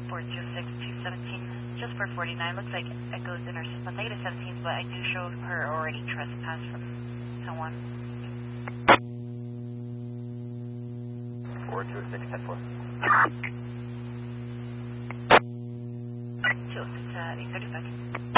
426 217, just for 49. Looks like echoes in our system. Negative 17, but I do show her already trespassed from someone. 426 10-4. 206 835.